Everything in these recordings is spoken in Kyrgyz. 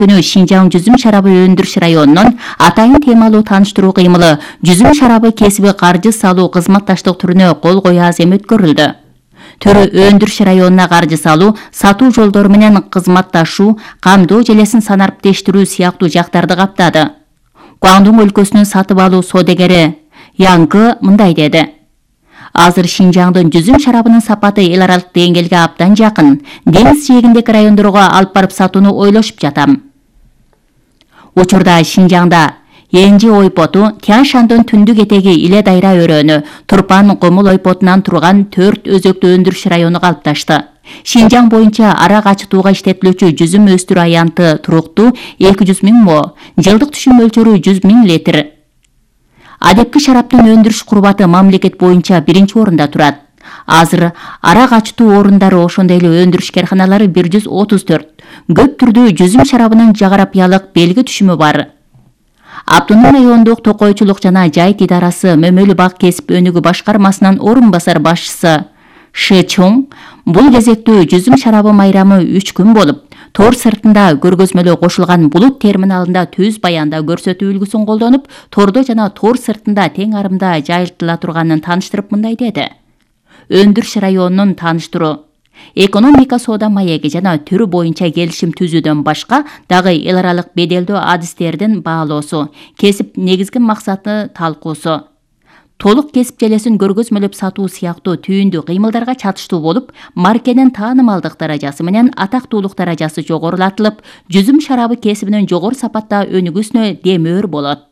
күнү Шинжаң жүзүм шарабы өндүрүш районунун атайын темалуу тааныштыруу кыймылы жүзүм шарабы кесиби каржы салуу кызматташтык түрүнө кол кое азем өткөрүлдү. Түрү өндүрүш районуна каржы салуу, сатуу жолдору менен кызматташуу, камдоо желесин санариптештирүү сыяктуу жактарды каптады. Гуандун өлкөсүнүн сатып алуу содегери Янгы мындай деди. Азыр Шинжаңдын жүзүм шарабынын сапаты эл аралык деңгээлге абдан жакын. Деңиз жээгиндеги райондорго алып барып сатууну ойлошуп жатам. Учурда Шинжаңда Энжи ойпоту, Тянь-Шандын түндүк этеги Иле Дайра өрөөнү, Турпан Комул ойпотунан турган 4 өзөктүү өндүрүш району калыпташты. Шинжаң боюнча ара качытууга иштетилүүчү жүзүм өстүрүү аянты туруктуу 200 000 мо, жылдык түшүм мөлчөрү 100 000 литр. Адепки шараптын өндүрүш курбаты мамлекет боюнча 1-чи орунда турат. Азыр ара качытуу орундары ошондой эле өндүрүш карканалары 134. Көп түрдүү жүзүм шарабынын жаграпиялык белги түшүмү бар. Аптунун райондук токойчулук жана жайыт идарасы Мөмөлү бак кесип өнүгүү башкармасынын орун басар башчысы Ши Чоң бул кезектүү жүзүм шарабы майрамы 3 күн болуп, тор сыртында көргөзмөлөө кошулган булут терминалында түз баянда көрсөтүү үлгүсүн колдонуп, тордо жана тор сыртында тең арымда жайылтыла турганын тааныштырып мындай деди. Өндүрүш районунун тааныштыруу, экономика соода маеги жана түрү боюнча келишим түзүүдөн башка дагы эл аралык беделдүү адистердин баалоосу, кесип негизги максаты талкуусу. Толук кесип желесин көргөзмөлөп сатуу сыяктуу түйүндүү кыймылдарга чатыштуу болуп, маркенин таанымалдык даражасы менен атактуулук даражасы жогорулатылып, жүзүм шарабы кесибинин жогору сапатта өнүгүүсүнө демөөр болот.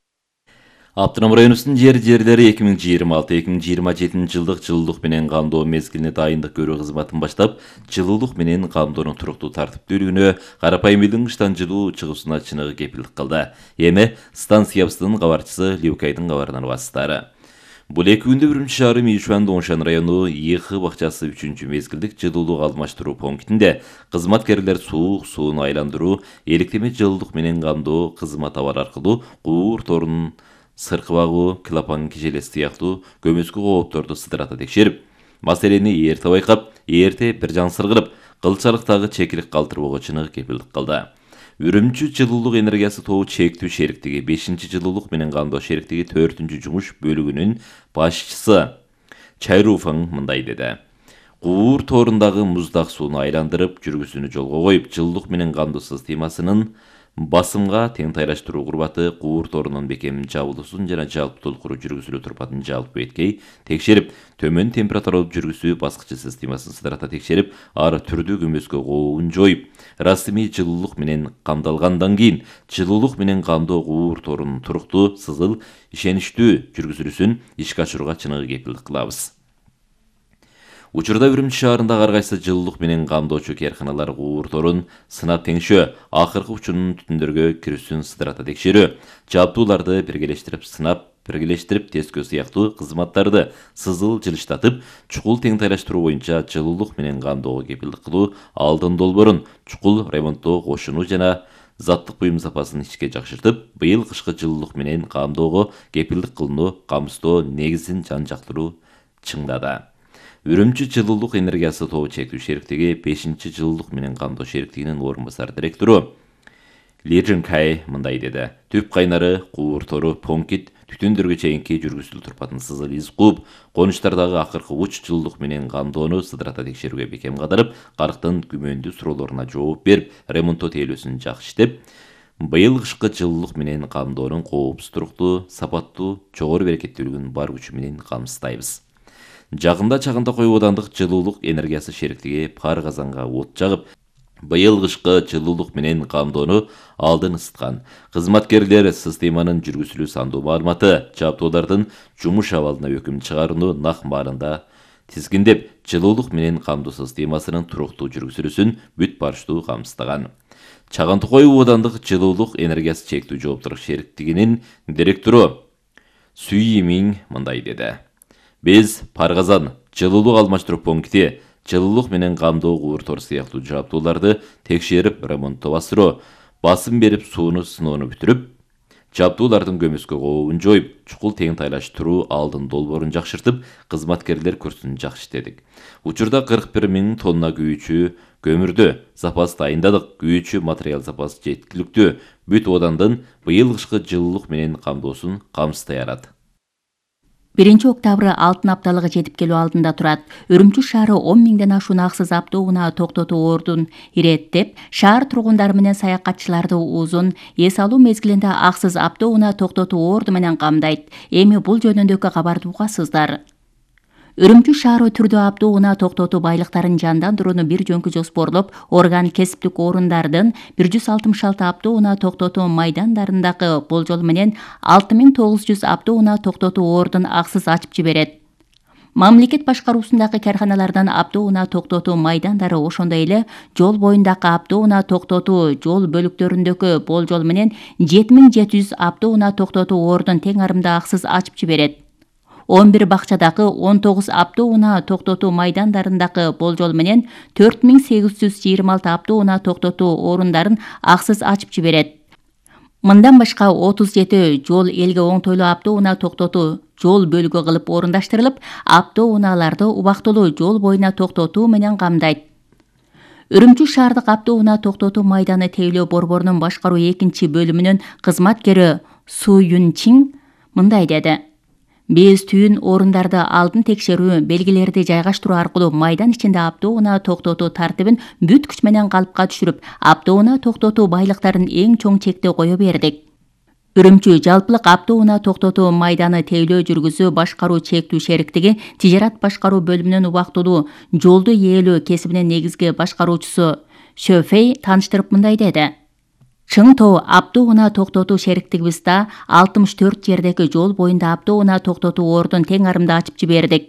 Автоном районубуздун жерлери 2026-2027 жылдык жылуулук менен камдоо мезгилине дайындык көрүү кызматын баштап, жылуулук менен камдоонун туруктуу тартиптүүлүгүнө, карапайым элдин кыштан жылуу чыгуусуна чыныгы кепилдик кылды. Эми станциябыздын кабарчысы Ливкайдын кабарынан убасыздары. Бул 2 күндө Үрүмчү шаары Мишуан Доңшан району ИХ бакчасы 3-чү мезгилдик жылуулук алмаштыруу пунктинде кызматкерлер сууну айландыруу, электеме жылуулук менен камдоо кызмат абар аркылуу куур торунун сыркы багуу, клапан кижелеси сыяктуу көмөскө коопторду сыдырата текшерип, маселени эрте байкап, эрте бир жансыр кылып, кылчалыктагы чекилик калтырбоого чыныгы кепилдик кылды. Үрүмчү жылуулук энергиясы тобу чектүү шериктиги 5-чи жылуулук менен камдоо шериктиги 4-чү жумуш бөлүгүнүн башчысы Чайруфаң мындай деди. Куур торундагы муздак сууну айландырып, жүргүзүүнү жолго коюп, жылуулук менен камдоо системасынын басымга тең тайлаштыруу курбаты куур торунун бекемин жабылуусун жана жалпы толкуруу жүргүзүлүү турпатын жалпы эткей текшерип, төмөн температуралуу жүргүзүү баскычы системасын сыдырата текшерип, ар түрдүү көмөскө кообун жоюп, расмий жылуулук менен камдалгандан кийин жылуулук менен камдоо куур торунун туруктуу, сызыл, ишеничтүү жүргүзүлүүсүн ишке ашырууга чыныгы кепилдик кылабыз. Учурда Үрүмчү шаарында ар кайсы жылуулук менен камдоочу кээрканалар куур торун сынап теңшөө, акыркы учунун түтүндөргө кирүүсүн сыдырата текшерүү, жабдууларды биргелештирип сынап, биргелештирип тескөө сыяктуу кызматтарды сызыл жылыштатып, чукул тең тайлаштыруу боюнча жылуулук менен камдоого кепилдик кылуу, алдын долбоорун чукул ремонттоо кошунуу жана заттык буюм сапасын ичке жакшыртып, быйыл кышкы жылуулук менен камдоого кепилдик кылууну камсыздоо негизин жан-жактыруу чыңдады. Үрүмчү жылуулук энергиясы тобу чектүү шериктиги 5-чи жылуулук менен камдоо шериктигинин орун басар директору Ли Жинкай мындай деди. Түп кайнары, куур тору, понкит, түтүндөргө чейинки жүргүзүлүү турпатын сызыл из кууп, конуштардагы акыркы уч жылуулук менен камдоону сыдырата текшерүүгө бекем кадырып, карктын күмөндүү суроолоруна жооп берип, ремонттоо тейлөөсүн жакшыртып, быйыл кышкы жылуулук менен камдоонун коопсуз туруктуу, сапаттуу, жогору берекеттүүлүгүн бар күчү менен камсыздайбыз. Жагында чагында Кой оодандык жылуулук энергиясы шериктиги пар казанга от жагып, быйыл кышкы жылуулук менен камдоону алдын ысыткан. Кызматкерлер системанын жүргүзүлүү сандуу маалыматы, жабдуулардын жумуш абалына өкүм чыгарууну нак баарында тизгиндеп, жылуулук менен камдоо системасынын туруктуу жүргүзүлүүсүн бүт барыштуу камсыздаган. Чаган Кой оодандык жылуулук энергиясы чектүү жооптуулук шериктигинин директору Сүй Миң мындай деди. Биз Паргазан жылуулук алмаштыруу пункти, жылуулук менен камдоо куур тор сыяктуу жабдууларды текшерип ремонттоо басыруу, басым берип сууну сыноону бүтүрүп, жабдуулардын көмөскө кообун жоюп, чукул тең тайлаштыруу алдын долбоорун жакшыртып, кызматкерлер курсун жакшыртедик. Учурда 41 000 тонна күйүүчү көмүрдө запас дайындадык. Күйүүчү материал запасы жеткиликтүү. Бүт оодандын быйыл кышкы жылуулук менен камдоосун камсыздай алат. 1-октябрь алтын апталыгы жетип келүү алдында турат. Үрүмчү шаары 10 000ден ашуун аксыз автоунаа токтотуу ордун иреттеп, шаар тургундары менен саякатчыларды узун эс алуу мезгилинде аксыз автоунаа токтотуу орду менен камдайт. Эми бул жөнүндөгү кабарды угасыздар. Үрүмчү шаары түрдүү автоунаа токтотуу байлыктарын жандандырууну бир жөнкү жоспорлоп, орган кесиптик орундардын 166 автоунаа токтотуу майдандарындагы болжол менен 6900 автоунаа токтотуу ордун аксыз ачып жиберет. Мамлекет башкаруусундагы карханалардан автоунаа токтотуу майдандары, ошондой эле жол боюндагы автоунаа токтотуу жол бөлүктөрүндөгү болжол менен 7700 автоунаа токтотуу ордун тең арымда аксыз ачып жиберет. 11 бакчадагы 19 автоунаа токтотуу майдандарындагы болжол менен 4826 автоунаа токтотуу орундарын аксыз ачып жиберет. Мындан башка 37 жол элге оңтойлуу автоунаа токтотуу жол бөлүгү кылып орундаштырылып, автоунааларды убактылуу жол боюна токтотуу менен камдайт. Үрүмчү шаардык автоунаа токтотуу майданы тейлөө борборунун башкаруу 2-бөлүмүнүн кызматкери Су Юн Чин мындай деди: Биз түйүн орундарды алдын текшерүү, белгилерди жайгаштыруу аркылуу майдан ичинде автоунаа токтотуу тартибин бүт күч менен калыпка түшүрүп, автоунаа токтотуу байлыктарын эң чоң чекте кое бердик. Үрүмчү жалпылык автоунаа токтотуу майданы тейлөө жүргүзүү башкаруу чектүү шериктиги тижарат башкаруу бөлүмүнүн убактылуу жолду ээлөө кесибинин негизги башкаруучусу Шөфей тааныштырып мындай деди: Чың Тоо автоунаа токтотуу шериктигибизде 64 жердеги жол боюнда автоунаа токтотуу ордун тең арымда ачып жибердик.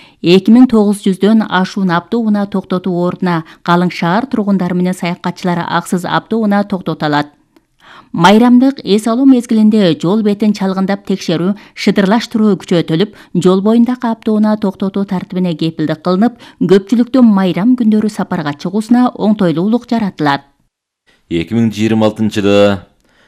2900дөн ашуун автоунаа токтотуу ордуна калың шаар тургундары менен саякатчылары аксыз автоунаа токтото алат. Майрамдык эс алуу мезгилинде жол бетин чалгындап текшерүү, шыдырлаштыруу күчөтүлүп, жол боюндагы автоунаа токтотуу тартибине кепилдик кылынып, көпчүлүктүн майрам күндөрү сапарга чыгуусуна оңтойлуулук жаратылат. 2026-жылы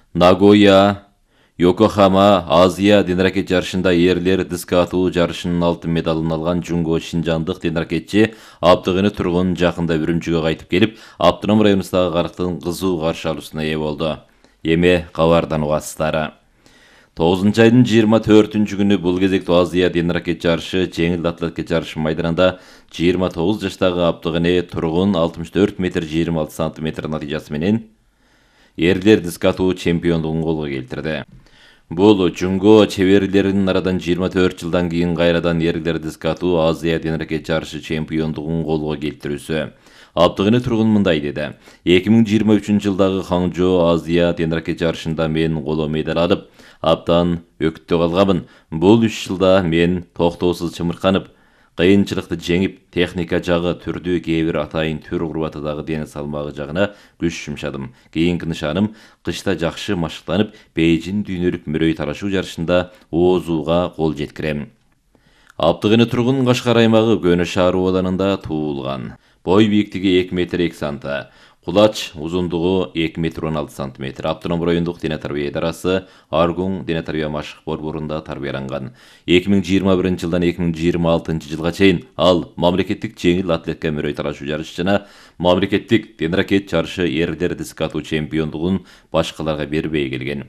Нагоя, Йокохама Азия денракет жарышында ерлер диск атуу жарышынын алтын медалын алган Жунго Шинжандык денракетчи Абдыгыны тургун жакында Үрүмчүгө кайтып келип, Автоном районундагы карактын кызуу каршы алуусуна ээ болду. Эми кабардан угасыздар. 9-айдын 24 күнү бул кезектүү Азия денракет жарышы жеңил атлетика жарышы майданында 29 жаштагы Абдыгыны тургун 64 метр 26 сантиметр натыйжасы менен ерлер диск атуу чемпиондугун колго келтирди. Бул Жунго чеберлеринин арадан 24 жылдан кийин кайрадан ерлер диск атуу Азия денракет жарышы чемпиондугун колго келтирүүсү. Абдыгыны тургун мындай деди: 2023-жылдагы Ханчжоу Азия денракет жарышында мен коло медаль алып, абдан өкүттө калганмын. Бул 3 жылда мен токтоосуз чымырканып, кыйынчылыкты жеңип, техника жагы, түрдүү кээ бир атайын түр курбаты дагы дене салмагы жагына күч жумшадым. Кийинки нышаным кышта жакшы машыктанып, Бейжин дүйнөлүк мөрөй талашуу жарышында оозууга кол жеткирем. Абдыгыны тургун Кашкар аймагы Көнө шаар ооданында туулган. Бой бийиктиги 2 метр 2 санта. Кулач узундугу 2 метр 16 сантиметр. Автоном райондук дене тарбия идарасы Аргун дене тарбия машык борборунда тарбияланган. 2021-жылдан 2026-жылга чейин ал мамлекеттик жеңил атлетика мөрөй талашуу жарышы жана мамлекеттик денракет жарышы ерлер диск атуу чемпиондугун башкаларга бербей келген.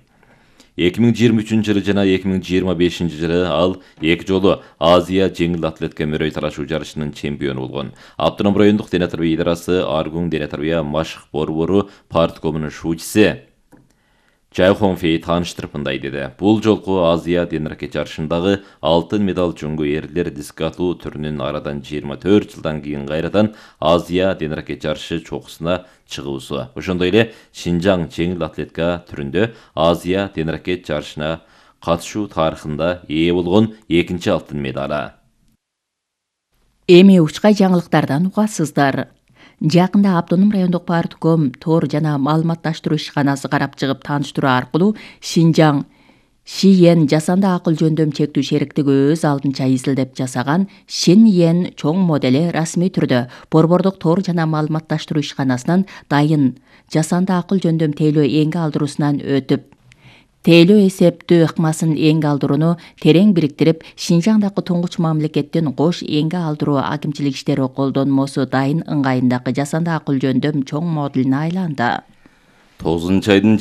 2023-жылы жана 2025-жылы ал 2 жолу Азия жеңил атлетика мөрөй талашуу жарышынын чемпиону болгон. Автоном райондук дене тарбия идарасы Аргун дене тарбия машык борбору парткомунун шуучусу Чай Хонфей тааныштырып мындай деди: Бул жолку Азия денракет жарышындагы алтын медаль Жунго ерлер диск атуу түрүнүн арадан 24 жылдан кийин кайрадан Азия денракет жарышы чокусуна чыгуусу. Ошондой эле Шинжаң жеңил атлетика түрүндө Азия денракет жарышына катышуу тарыхында ээ болгон 2-чи алтын медалы. Эми учкай жаңылыктардан угасыздар. Жакында Автоном райондук партком тор жана маалыматташтыруу ишканасы карап чыгып тааныштыруу аркылуу Шинжаң Шиен жасанды акыл жөндөм чектүү шериктиги өз алдынча изилдеп жасаган Шиньен чоң модели расмий түрдө борбордук тор жана маалыматташтыруу ишканасынын дайын жасанды акыл жөндөм тейлөө эңге алдыруусунан өтүп, тейлөө эсептүү ыкмасын эңге алдырууну терең бириктирип, Шинжаңдагы туңгуч мамлекеттин кош эңге алдыруу акимчилик иштери колдонмосу дайын ыңгайындагы жасанды акыл жөндөм чоң модулуна айланды. 9 айдын